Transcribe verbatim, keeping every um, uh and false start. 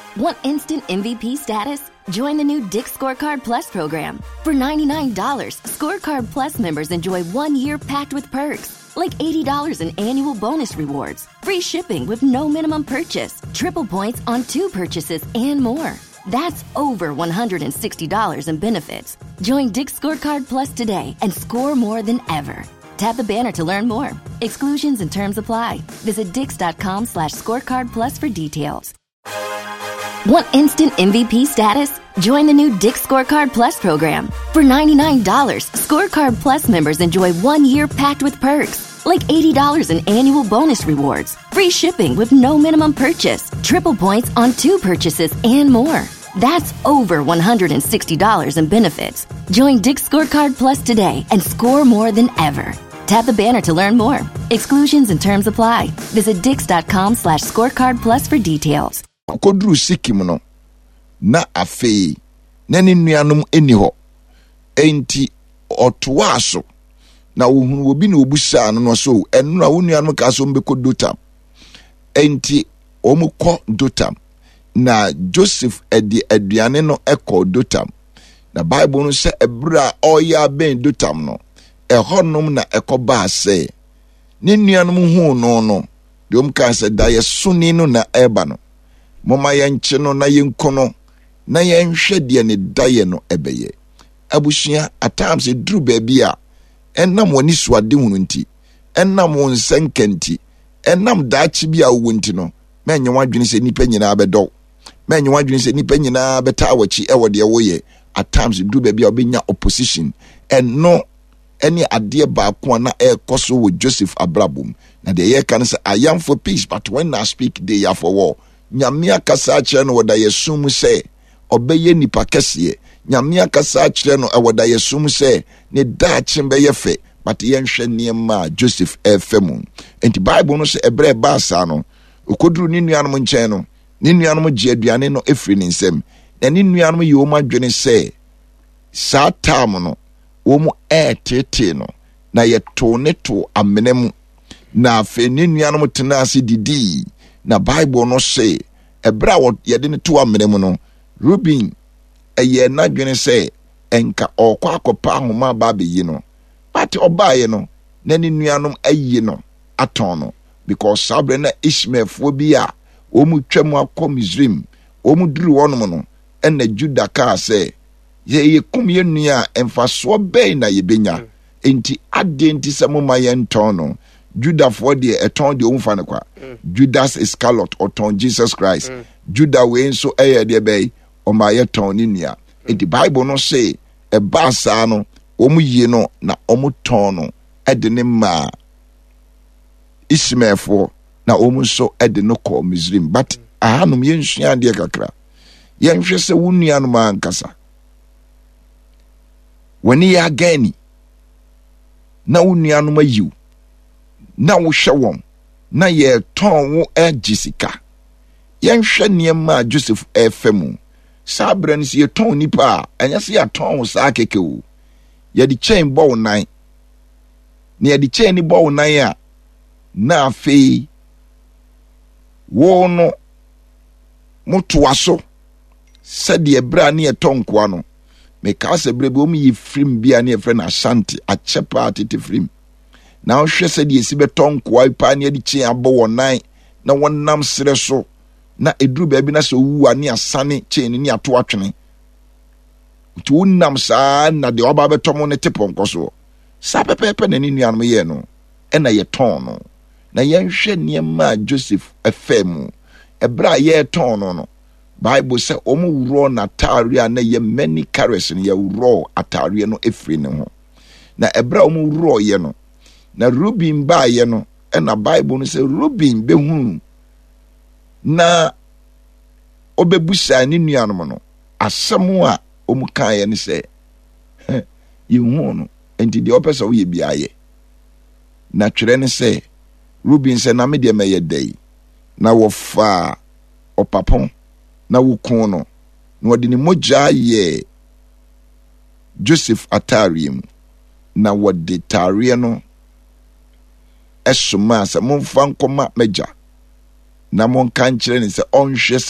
Want instant M V P status? Join the new Dick's Scorecard Plus program. For ninety-nine dollars, Scorecard Plus members enjoy one year packed with perks, like eighty dollars in annual bonus rewards, free shipping with no minimum purchase, triple points on two purchases, and more. That's over one hundred sixty dollars in benefits. Join Dick's Scorecard Plus today and score more than ever. Tap the banner to learn more. Exclusions and terms apply. Visit dix.com slash scorecard plus for details. Want instant M V P status? Join the new Dick's Scorecard Plus program. For ninety-nine dollars, Scorecard Plus members enjoy one year packed with perks, like eighty dollars in annual bonus rewards, free shipping with no minimum purchase, triple points on two purchases, and more. That's over one hundred sixty dollars in benefits. Join Dick's Scorecard Plus today and score more than ever. Tap the banner to learn more. Exclusions and terms apply. Visit dix.com slash scorecard plus for details. Kodru sikim no na afei na ne nuanom eni ho enti otoaso na wohunu obi na obusa no no so enu na wo nuanom ka so mbeko Dotam enti omukọ Dotam na Joseph edi aduane no ekọ Dotam na Bible no se ebra oya ben Dotam no ehonom na ekoba ase ne nuanom hu no no de omka se da ye suni no na eba no mama yanche no na yenkono na yenhwe de ne daye no ebeye abusua at times e dru baby a enam woni suade hunu nti enam won senkanti enam daachi bia wo nti no menye wadwene se nipa nyina abedo menye wadwene se nipa nyina abeta wachi e wode woye at times e dru baby a obenya opposition and no any ade ba ko na e koso wo Joseph Abrabum na de ye kan say I am for peace but when I speak they are for war. Nyamia kasa kire no woda yesum se obeye nipa kese nyamia kasa kire no woda yesum se ne daachi beye fe but yenhwe niema Joseph efemu enti Bible no se ebre baasa no okoduru ni nuanom nchen no ni nuanom gye aduane no efri ne nsem na ni nuanom ye omu adwene se saa tam no omu etete no na ye to ne to amenemu na fe ni nuanom tenase didi na Bible no say ebra wo yede ne to amenemu no Reuben eye na dwene say enka okwa akopa ahoma ba beyi no but obaye no na ni nuanom ayi no aton no because sabre na Ishmael fo bi a omu twam akọ Misraim omu duru wonom no ena Juda ka say ye ye kum ye nua emfaso be na ye benya enti ade enti samoma ye nton no Judah for the eton de umfa ne kwa mm. Judas Iscariot oton Jesus Christ mm. Judah we so eye de be o ma ye ton ni nua mm. The Bible no say e ba sa no omu yie no na omu ton no e de ne ma Ishmael for na omu so e de no ko Misraim but mm. ahanum ye nsua de kakra ye nhwe se wo nua no ma nkasa wani ya gani na wo nua no ma yiw na wo hwe won na ye ton wo agisika yenhwe niema Joseph efemu sabran si ye ton nipa anya se ya ton wo sa keke wo ye di chain bo nan ne ye di chain ni bo nan a na afei wo no motoaso se de bra ne ye ton kwa no me ka se brebe o mi yi frim bia ne ye fre na Ashanti a chepa atete frim na ohwe se de esi beton kwa ipa ne de chi abo wonan na wonnam sere so na eduru ba bi na se wu ani asane chain ni ato atwene ti wonnam saa na de oba betom ne tipon koso sa pepepe na ni nuanum ye no e na ye ton no na ye hwe niema Joseph efemu ebra ye ton no no Bible say omu wuro na tare na ye many carries ne ye wuro atare no efri ne ho na ebra omu wuro ye no na Reuben ba ye no e na Bible no say Reuben behu na obebusa ni nuanom no asem a omukan ye ne say yehu no enti de opesa wo ye biaye na twere ne say Reuben say na me de meye dai na wo fa opapon na wo kun no na wode ni mogya ye Joseph atarium na wode tare no esoma sa momfa nkoma meja na mon kan kire ne se onhwe